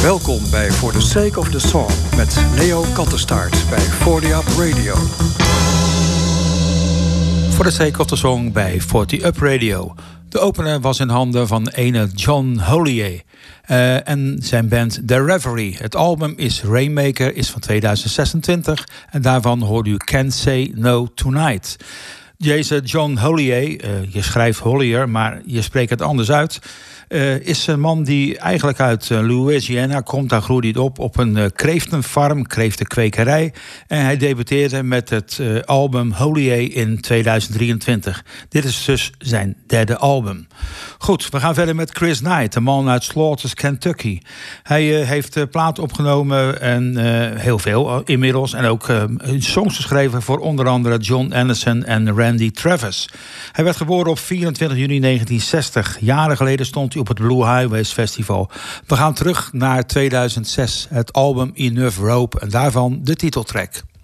Welkom bij For the Sake of the Song met Leo Kattenstaart bij 40 Up Radio. For the Sake of the Song bij 40 Up Radio. De opener was in handen van ene John Hollyer en zijn band The Reverie. Het album is Rainmaker, is van 2026 en daarvan hoorde u Can't Say No Tonight. Deze John Hollyer, je schrijft Hollyer, maar je spreekt het anders uit, is een man die eigenlijk uit Louisiana komt. Daar groeide hij op een kreeftenfarm, kreeftenkwekerij. En hij debuteerde met het album Hollyer in 2023. Dit is dus zijn derde album. Goed, we gaan verder met Chris Knight, een man uit Slaughters, Kentucky. Hij heeft plaat opgenomen en heel veel inmiddels. En ook songs geschreven voor onder andere John Anderson en Randy Travis. Hij werd geboren op 24 juni 1960. Jaren geleden stond hij op het Blue Highways Festival. We gaan terug naar 2006, het album Enough Rope en daarvan de titeltrack.